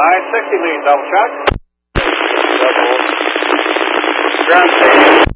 Slide 60 lead, double check. Double. Ground station.